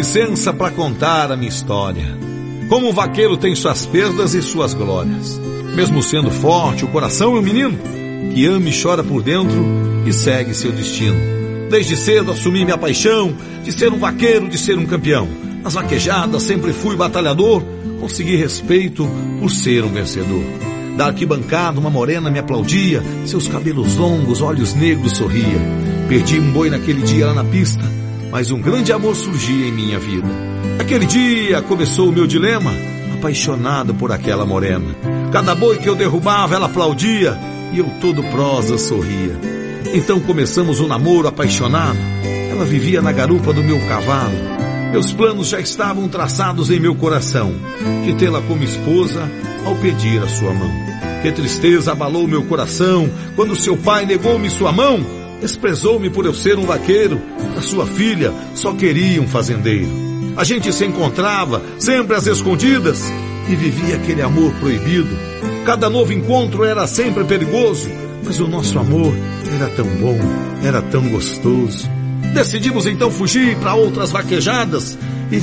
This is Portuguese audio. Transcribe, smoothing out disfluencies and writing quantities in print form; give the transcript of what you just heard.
licença para contar a minha história. Como um vaqueiro tem suas perdas e suas glórias. Mesmo sendo forte, o coração é um menino que ama e chora por dentro e segue seu destino. Desde cedo assumi minha paixão de ser um vaqueiro, de ser um campeão. Nas vaquejadas sempre fui batalhador, consegui respeito por ser um vencedor. Da arquibancada uma morena me aplaudia, seus cabelos longos, olhos negros sorria. Perdi um boi naquele dia lá na pista, mas um grande amor surgia em minha vida. Aquele dia começou o meu dilema, apaixonado por aquela morena. Cada boi que eu derrubava ela aplaudia e eu todo prosa sorria. Então começamos um namoro apaixonado, ela vivia na garupa do meu cavalo. Meus planos já estavam traçados em meu coração, de tê-la como esposa ao pedir a sua mão. Que tristeza abalou meu coração, quando seu pai negou-me sua mão. Desprezou-me por eu ser um vaqueiro, a sua filha só queria um fazendeiro. A gente se encontrava, sempre às escondidas, e vivia aquele amor proibido. Cada novo encontro era sempre perigoso, mas o nosso amor era tão bom, era tão gostoso. Decidimos então fugir para outras vaquejadas